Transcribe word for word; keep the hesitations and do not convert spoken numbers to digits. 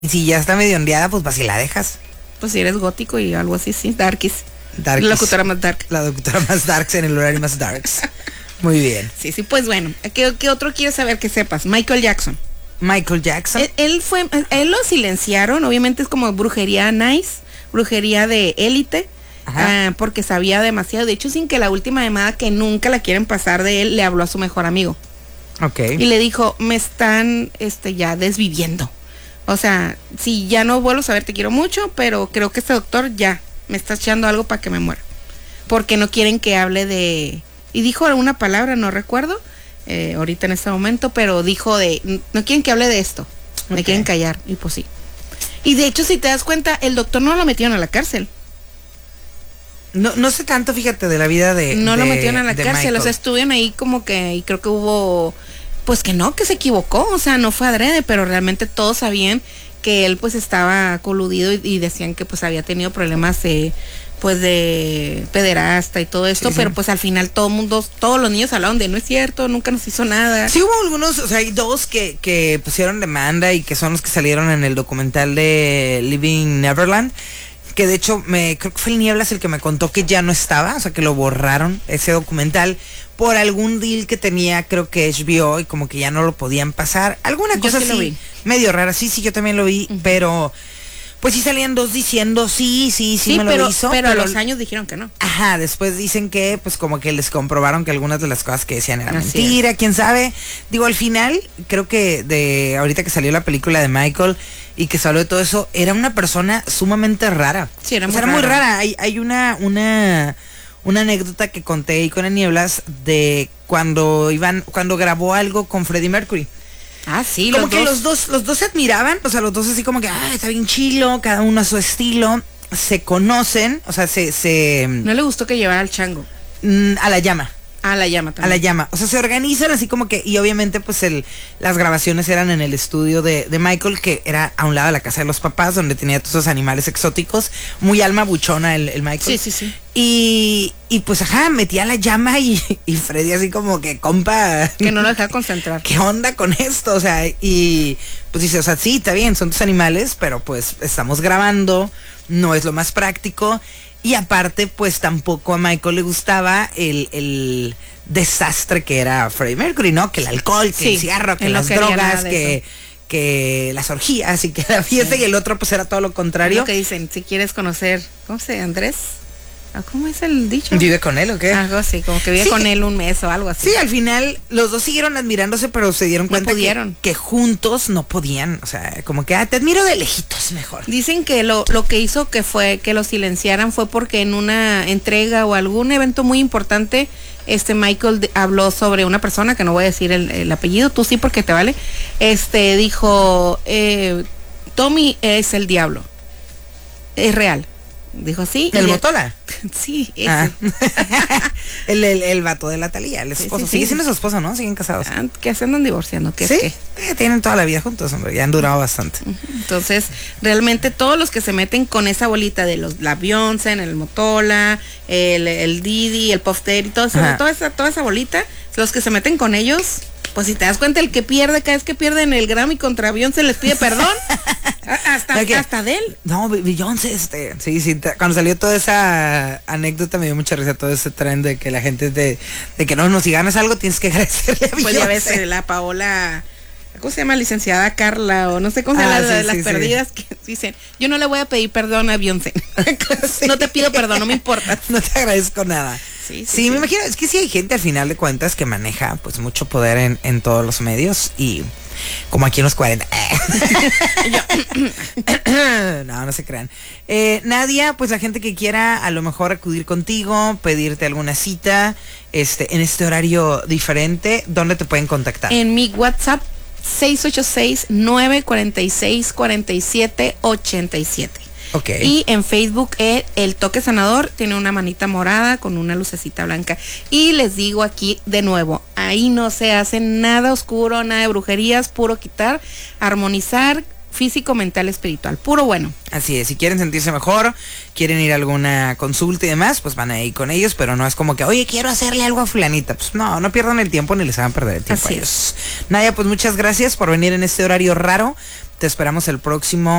Y si ya está medio ondeada, pues vas y la dejas. Pues si eres gótico y algo así, sí, darkies. Darkies. La locutora más dark. La locutora más darks en el horario más darks. Muy bien. Sí, sí, pues bueno, ¿qué, qué otro quieres saber que sepas? Michael Jackson. Michael Jackson. Él, él fue, él lo silenciaron, obviamente es como brujería nice, brujería de élite, uh, porque sabía demasiado. De hecho, sin que la última llamada que nunca la quieren pasar de él, le habló a su mejor amigo. Ok. Y le dijo, me están este, ya desviviendo. O sea, si ya no vuelvo a saber, te quiero mucho, pero creo que este doctor ya me está echando algo para que me muera. Porque no quieren que hable de... Y dijo alguna palabra, no recuerdo, eh, ahorita en este momento, pero dijo de, no quieren que hable de esto, me okay. quieren callar, y pues sí. Y de hecho, si te das cuenta, el doctor no lo metieron a la cárcel. No, no sé tanto, fíjate, de la vida de No de, lo metieron a la cárcel, Michael. O sea, estuvieron ahí como que, y creo que hubo, pues que no, que se equivocó, o sea, no fue adrede, pero realmente todos sabían que él pues estaba coludido y, y decían que pues había tenido problemas de... pues de pederasta y todo esto, sí, pero sí. Pues al final todo el mundo, todos los niños hablaron de no es cierto, nunca nos hizo nada. Sí hubo algunos, o sea, hay dos que, que pusieron demanda y que son los que salieron en el documental de Living Neverland, que de hecho me creo que fue el Nieblas el que me contó que ya no estaba, o sea que lo borraron ese documental por algún deal que tenía, creo que H B O, y como que ya no lo podían pasar, alguna yo cosa sí así lo vi. Medio rara, sí, sí, yo también lo vi, uh-huh. pero... Pues sí salían dos diciendo sí, sí, sí, sí me pero, lo hizo. Pero, pero a los años dijeron que no. Ajá, después dicen que pues como que les comprobaron que algunas de las cosas que decían eran Así mentira, es. quién sabe. Digo, al final, creo que de ahorita que salió la película de Michael y que se habló de todo eso, era una persona sumamente rara. Sí, era o muy sea, rara. Era muy rara. Hay, hay una, una, una anécdota que conté ahí con el Nieblas de cuando iban, cuando grabó algo con Freddie Mercury. Ah, sí, como los que dos. los dos los dos se admiraban, o sea, los dos así como que, ah, está bien chilo, cada uno a su estilo, se conocen, o sea, se... se no le gustó que llevara al chango. Mm, a la llama. A la llama también. A la llama, o sea, se organizan así como que, y obviamente pues el las grabaciones eran en el estudio de, de Michael, que era a un lado de la casa de los papás, donde tenía todos esos animales exóticos, muy alma buchona el, el Michael. Sí, sí, sí. Y, y pues ajá, metía la llama y, y Freddy así como que, compa... Que no lo dejaba concentrar. ¿Qué onda con esto? O sea, y pues dice, o sea, sí, está bien, son tus animales, pero pues estamos grabando, no es lo más práctico. Y aparte, pues tampoco a Michael le gustaba el, el desastre que era Freddie Mercury, ¿no? Que el alcohol, que sí, el cigarro, que las drogas, que, que las orgías y que la fiesta, sí. Y el otro pues era todo lo contrario. Es lo que dicen, si quieres conocer, ¿cómo se llama? Andrés. ¿Cómo es el dicho? ¿Vive con él o qué? Algo así, como que vive sí. con él un mes o algo así. Sí, al final los dos siguieron admirándose, pero se dieron cuenta no pudieron. Que, que juntos no podían, o sea, como que ah, te admiro de lejitos mejor. Dicen que lo, lo que hizo que fue que lo silenciaran fue porque en una entrega o algún evento muy importante, este Michael de, habló sobre una persona, que no voy a decir el, el apellido, tú sí porque te vale, este dijo, eh, Tommy es el diablo, es real. Dijo sí. ¿El Motola? Sí, ese. Ah. el, el, el vato de la Talía, el esposo. Sí, sí, Sigue sí. siendo su esposo, ¿no? Siguen casados. Ah, que se andan divorciando, ¿qué ¿Sí? es que? Eh, tienen toda la vida juntos, hombre, ya han durado bastante. Entonces, realmente todos los que se meten con esa bolita de los la Beyoncé, el Motola, el, el Didi, el Puff Daddy, todo eso, toda esa, toda esa bolita, los que se meten con ellos, pues si te das cuenta, el que pierde, cada vez que pierden el Grammy contra Beyoncé les pide perdón. Hasta, okay. hasta de él. No, Beyoncé, este. Sí, sí. Te, cuando salió toda esa anécdota me dio mucha risa todo ese tren de que la gente de, de que no, no, si ganas algo tienes que agradecerle a Beyoncé. Pues ya ves, la Paola, ¿cómo se llama? Licenciada Carla, o no sé cómo se llama, ah, la, sí, las sí, perdidas sí. Que dicen, yo no le voy a pedir perdón a Beyoncé. Sí. No te pido perdón, no me importa. No te agradezco nada. Sí, sí, sí, sí, me imagino, es que sí hay gente al final de cuentas que maneja pues mucho poder en, en todos los medios y como aquí en los cuarenta. No, no se crean. Eh, Nadia, pues la gente que quiera a lo mejor acudir contigo, pedirte alguna cita, este, en este horario diferente, ¿dónde te pueden contactar? En mi WhatsApp seis ocho seis, nueve cuatro seis, cuatro siete ocho siete. Okay. Y en Facebook eh, el Toque Sanador tiene una manita morada con una lucecita blanca. Y les digo aquí de nuevo, ahí no se hace nada oscuro, nada de brujerías, puro quitar, armonizar, físico, mental, espiritual, puro bueno. Así es, si quieren sentirse mejor, quieren ir a alguna consulta y demás, pues van a ir con ellos, pero no es como que, oye, quiero hacerle algo a fulanita. Pues no, no pierdan el tiempo ni les hagan perder el tiempo Así a ellos. Nadia, pues muchas gracias por venir en este horario raro. Te esperamos el próximo